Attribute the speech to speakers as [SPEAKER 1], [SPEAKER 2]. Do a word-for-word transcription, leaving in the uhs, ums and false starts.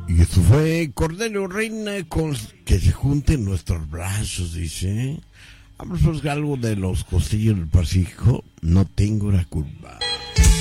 [SPEAKER 1] Y esto fue Cordelio Reina con Que se junten nuestros brazos, dice. Vamos a buscar algo de los Costillos del Pacífico. No tengo la culpa.